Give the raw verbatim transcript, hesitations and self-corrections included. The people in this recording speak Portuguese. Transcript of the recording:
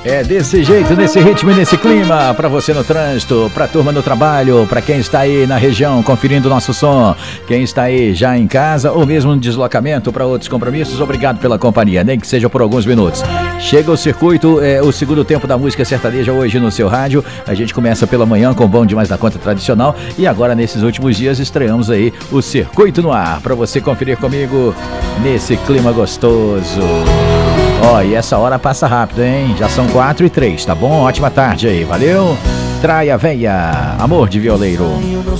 É desse jeito, nesse ritmo e nesse clima, pra você no trânsito, pra turma no trabalho, pra quem está aí na região conferindo nosso som, quem está aí já em casa ou mesmo no deslocamento para outros compromissos, obrigado pela companhia, nem que seja por alguns minutos. Chega o circuito, é, o segundo tempo da música sertaneja hoje no seu rádio. A gente começa pela manhã com o Bom Demais da Conta tradicional e agora nesses últimos dias estreamos aí o Circuito no Ar, pra você conferir comigo nesse clima gostoso. Ó, oh, e essa hora passa rápido, hein? Já são quatro e três, tá bom? Ótima tarde aí, valeu? Traia Véia, Amor de Violeiro.